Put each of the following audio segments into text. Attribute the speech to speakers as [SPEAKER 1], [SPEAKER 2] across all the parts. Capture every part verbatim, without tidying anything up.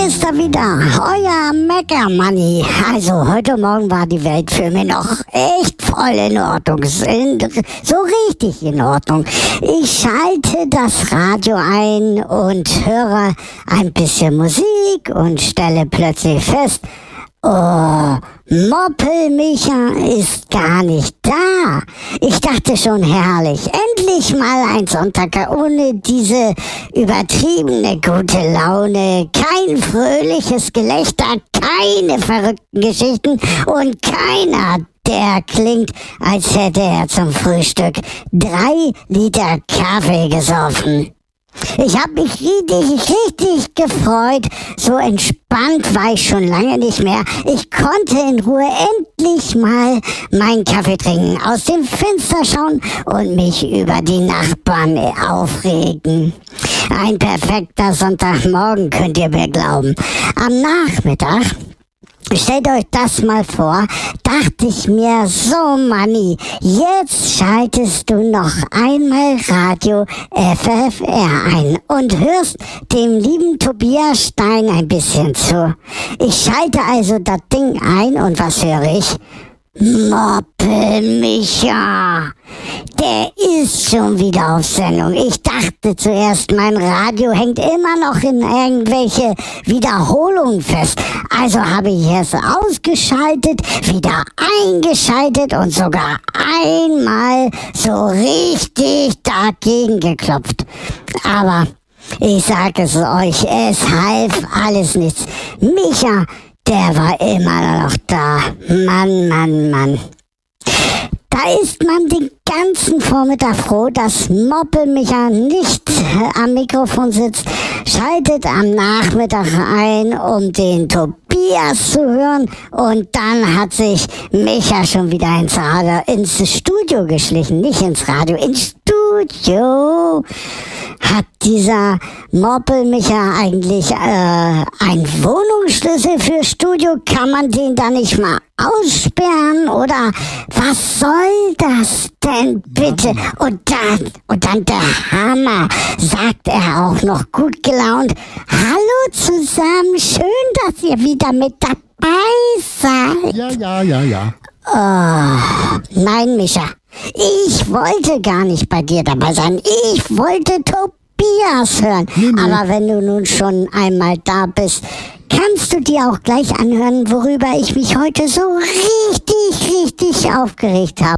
[SPEAKER 1] ist er wieder, euer Meckermanni. Also heute Morgen war die Welt für mich noch echt voll in Ordnung, so richtig in Ordnung. Ich schalte das Radio ein und höre ein bisschen Musik und stelle plötzlich fest, oh, Moppelmicha ist gar nicht da. Ich dachte schon, herrlich, endlich mal ein Sonntag ohne diese übertriebene gute Laune, kein fröhliches Gelächter, keine verrückten Geschichten und keiner, der klingt, als hätte er zum Frühstück drei Liter Kaffee gesoffen. Ich habe mich richtig, richtig gefreut. So entspannt war ich schon lange nicht mehr. Ich konnte in Ruhe endlich mal meinen Kaffee trinken, aus dem Fenster schauen und mich über die Nachbarn aufregen. Ein perfekter Sonntagmorgen, könnt ihr mir glauben. Am Nachmittag, stellt euch das mal vor, dachte ich mir, so Manni, jetzt schaltest du noch einmal Radio F F R ein und hörst dem lieben Tobias Stein ein bisschen zu. Ich schalte also das Ding ein und was höre ich? Moppelmicha, der ist schon wieder auf Sendung. Ich dachte zuerst, mein Radio hängt immer noch in irgendwelche Wiederholungen fest. Also habe ich es ausgeschaltet, wieder eingeschaltet und sogar einmal so richtig dagegen geklopft. Aber ich sage es euch, es half alles nichts. Micha, der war immer noch da. Mann, Mann, Mann. Da ist man den ganzen Vormittag froh, dass Moppelmicha nicht am Mikrofon sitzt, schaltet am Nachmittag ein, um den Tobias zu hören und dann hat sich Micha schon wieder ins Radio, ins Studio geschlichen, nicht ins Radio, ins Studio. Hat dieser Moppelmicha eigentlich äh, einen Wohnungsschlüssel für Studio? Kann man den da nicht mal aussperren? Oder was soll das denn bitte? Und dann, und dann der Hammer, sagt er auch noch gut gelaunt. Hallo zusammen, schön, dass ihr wieder mit dabei seid.
[SPEAKER 2] Ja, ja, ja, ja.
[SPEAKER 1] Oh, nein, Micha. Ich wollte gar nicht bei dir dabei sein. Ich wollte Tobias hören. Nee, nee. Aber wenn du nun schon einmal da bist, kannst du dir auch gleich anhören, worüber ich mich heute so richtig, richtig aufgeregt habe.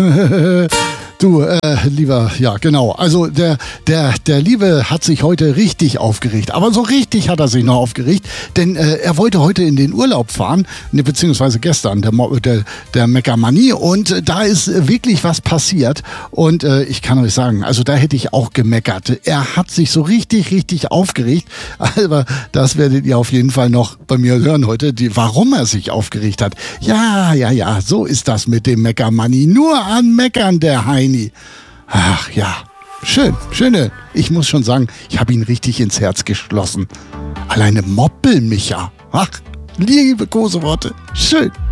[SPEAKER 2] Du, äh, lieber, ja, genau. Also der, der, der Liebe hat sich heute richtig aufgeregt. Aber so richtig hat er sich noch aufgeregt, denn äh, er wollte heute in den Urlaub fahren, ne, beziehungsweise gestern, der, der, der Meckermanni. Und äh, da ist wirklich was passiert. Und äh, ich kann euch sagen, also da hätte ich auch gemeckert. Er hat sich so richtig, richtig aufgeregt. Aber das werdet ihr auf jeden Fall noch bei mir hören heute, die, warum er sich aufgeregt hat. Ja, ja, ja, so ist das mit dem Meckermanni. Nur an Meckern, der Heini. Ach ja, schön, schöne. Ich muss schon sagen, ich habe ihn richtig ins Herz geschlossen. Alleine Moppelmicha. Ach, liebe Koseworte. Schön.